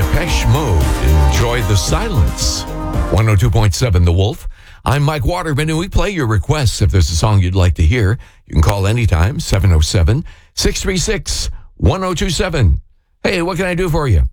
Depeche Mode. Enjoy the silence. 102.7 The Wolf. I'm Mike Waterman, and we play your requests. If there's a song you'd like to hear, you can call anytime, 707-636-1027. Hey, what can I do for you?